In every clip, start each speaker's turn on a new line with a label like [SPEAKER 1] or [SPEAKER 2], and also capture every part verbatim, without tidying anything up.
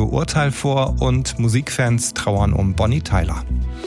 [SPEAKER 1] endgültige Urteil vor und Musikfans trauern um Bonnie Tyler.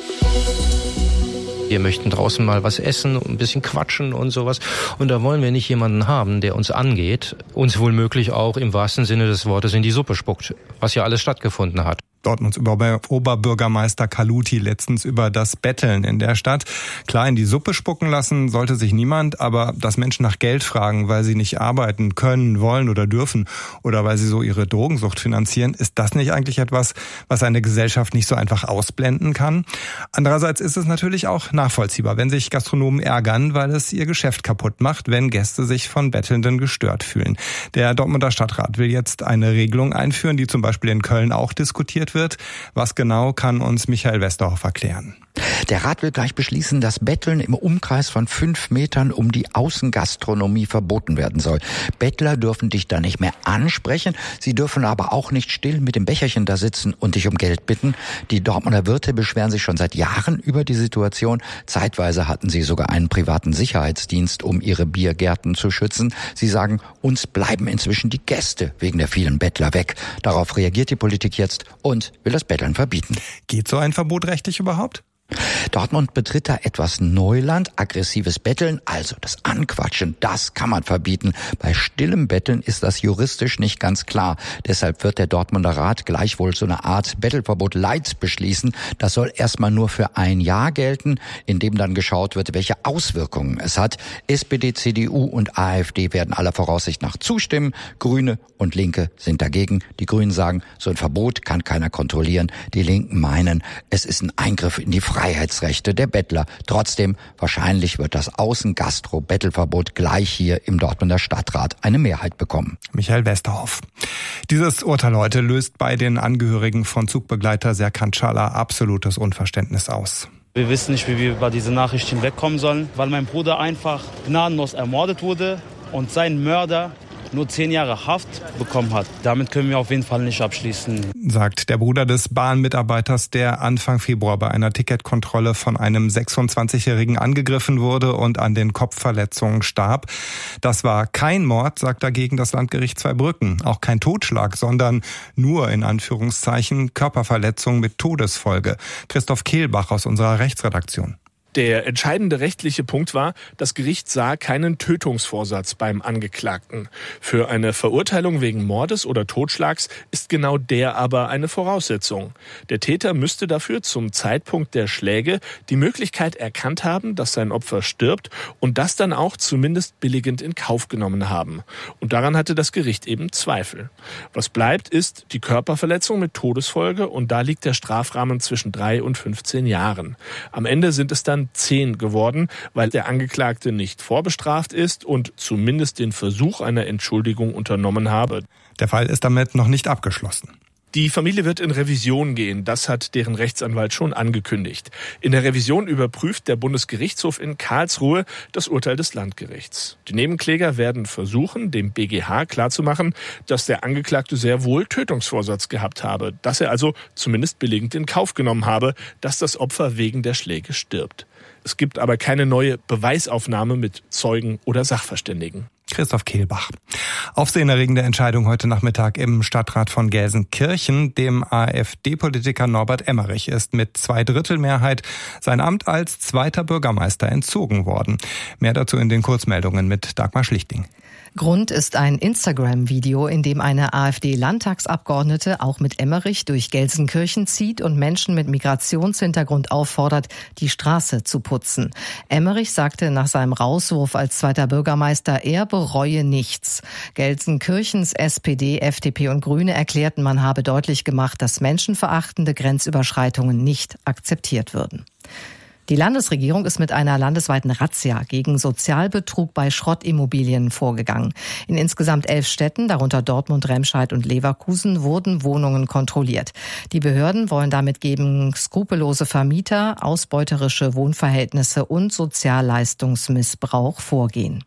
[SPEAKER 2] Wir möchten draußen mal was essen, ein bisschen quatschen und sowas. Und da wollen wir nicht jemanden haben, der uns angeht, uns womöglich auch im wahrsten Sinne des Wortes in die Suppe spuckt, was ja alles stattgefunden hat.
[SPEAKER 1] Dortmunds Oberbürgermeister Kaluti letztens über das Betteln in der Stadt. Klar, in die Suppe spucken lassen sollte sich niemand, aber dass Menschen nach Geld fragen, weil sie nicht arbeiten können, wollen oder dürfen oder weil sie so ihre Drogensucht finanzieren, ist das nicht eigentlich etwas, was eine Gesellschaft nicht so einfach ausblenden kann? Andererseits ist es natürlich auch nachvollziehbar, wenn sich Gastronomen ärgern, weil es ihr Geschäft kaputt macht, wenn Gäste sich von Bettelnden gestört fühlen. Der Dortmunder Stadtrat will jetzt eine Regelung einführen, die zum Beispiel in Köln auch diskutiert wird. wird. Was genau, kann uns Michael Westerhoff erklären.
[SPEAKER 3] Der Rat will gleich beschließen, dass Betteln im Umkreis von fünf Metern um die Außengastronomie verboten werden soll. Bettler dürfen dich da nicht mehr ansprechen. Sie dürfen aber auch nicht still mit dem Becherchen da sitzen und dich um Geld bitten. Die Dortmunder Wirte beschweren sich schon seit Jahren über die Situation. Zeitweise hatten sie sogar einen privaten Sicherheitsdienst, um ihre Biergärten zu schützen. Sie sagen, uns bleiben inzwischen die Gäste wegen der vielen Bettler weg. Darauf reagiert die Politik jetzt und will das Betteln verbieten.
[SPEAKER 1] Geht so ein Verbot rechtlich überhaupt?
[SPEAKER 3] Dortmund betritt da etwas Neuland, aggressives Betteln, also das Anquatschen, das kann man verbieten. Bei stillem Betteln ist das juristisch nicht ganz klar. Deshalb wird der Dortmunder Rat gleichwohl so eine Art Bettelverbot Light beschließen. Das soll erstmal nur für ein Jahr gelten, in dem dann geschaut wird, welche Auswirkungen es hat. S P D, C D U und AfD werden aller Voraussicht nach zustimmen. Grüne und Linke sind dagegen. Die Grünen sagen, so ein Verbot kann keiner kontrollieren. Die Linken meinen, es ist ein Eingriff in die Freiheitsrechte der Bettler. Trotzdem, wahrscheinlich wird das Außengastro-Bettelverbot gleich hier im Dortmunder Stadtrat eine Mehrheit bekommen.
[SPEAKER 1] Michael Westerhoff. Dieses Urteil heute löst bei den Angehörigen von Zugbegleiter Serkan Çağlar absolutes Unverständnis aus.
[SPEAKER 4] Wir wissen nicht, wie wir über diese Nachricht hinwegkommen sollen, weil mein Bruder einfach gnadenlos ermordet wurde und sein Mörder nur zehn Jahre Haft bekommen hat. Damit können wir auf jeden Fall nicht abschließen.
[SPEAKER 1] Sagt der Bruder des Bahnmitarbeiters, der Anfang Februar bei einer Ticketkontrolle von einem sechsundzwanzigjährigen angegriffen wurde und an den Kopfverletzungen starb. Das war kein Mord, sagt dagegen das Landgericht Zweibrücken. Auch kein Totschlag, sondern nur in Anführungszeichen Körperverletzung mit Todesfolge. Christoph Kehlbach aus unserer Rechtsredaktion.
[SPEAKER 5] Der entscheidende rechtliche Punkt war, das Gericht sah keinen Tötungsvorsatz beim Angeklagten. Für eine Verurteilung wegen Mordes oder Totschlags ist genau der aber eine Voraussetzung. Der Täter müsste dafür zum Zeitpunkt der Schläge die Möglichkeit erkannt haben, dass sein Opfer stirbt und das dann auch zumindest billigend in Kauf genommen haben. Und daran hatte das Gericht eben Zweifel. Was bleibt, ist die Körperverletzung mit Todesfolge und da liegt der Strafrahmen zwischen drei und fünfzehn Jahren. Am Ende sind es dann zehn geworden, weil der Angeklagte nicht vorbestraft ist und zumindest den Versuch einer Entschuldigung unternommen habe.
[SPEAKER 1] Der Fall ist damit noch nicht abgeschlossen.
[SPEAKER 5] Die Familie wird in Revision gehen, das hat deren Rechtsanwalt schon angekündigt. In der Revision überprüft der Bundesgerichtshof in Karlsruhe das Urteil des Landgerichts. Die Nebenkläger werden versuchen, dem B G H klarzumachen, dass der Angeklagte sehr wohl Tötungsvorsatz gehabt habe, dass er also zumindest billigend in Kauf genommen habe, dass das Opfer wegen der Schläge stirbt. Es gibt aber keine neue Beweisaufnahme mit Zeugen oder Sachverständigen.
[SPEAKER 1] Christoph Kehlbach. Aufsehenerregende Entscheidung heute Nachmittag im Stadtrat von Gelsenkirchen. Dem AfD-Politiker Norbert Emmerich ist mit Zweidrittelmehrheit sein Amt als zweiter Bürgermeister entzogen worden. Mehr dazu in den Kurzmeldungen mit Dagmar Schlichting.
[SPEAKER 6] Grund ist ein Instagram-Video, in dem eine AfD-Landtagsabgeordnete auch mit Emmerich durch Gelsenkirchen zieht und Menschen mit Migrationshintergrund auffordert, die Straße zu putzen. Emmerich sagte nach seinem Rauswurf als zweiter Bürgermeister, er bereue nichts. Gelsenkirchens S P D, F D P und Grüne erklärten, man habe deutlich gemacht, dass menschenverachtende Grenzüberschreitungen nicht akzeptiert würden. Die Landesregierung ist mit einer landesweiten Razzia gegen Sozialbetrug bei Schrottimmobilien vorgegangen. In insgesamt elf Städten, darunter Dortmund, Remscheid und Leverkusen, wurden Wohnungen kontrolliert. Die Behörden wollen damit gegen skrupellose Vermieter, ausbeuterische Wohnverhältnisse und Sozialleistungsmissbrauch vorgehen.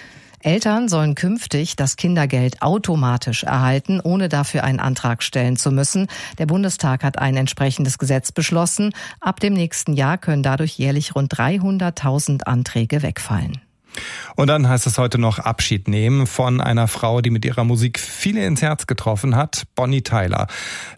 [SPEAKER 6] Eltern sollen künftig das Kindergeld automatisch erhalten, ohne dafür einen Antrag stellen zu müssen. Der Bundestag hat ein entsprechendes Gesetz beschlossen. Ab dem nächsten Jahr können dadurch jährlich rund dreihunderttausend Anträge wegfallen.
[SPEAKER 1] Und dann heißt es heute noch Abschied nehmen von einer Frau, die mit ihrer Musik viele ins Herz getroffen hat, Bonnie Tyler.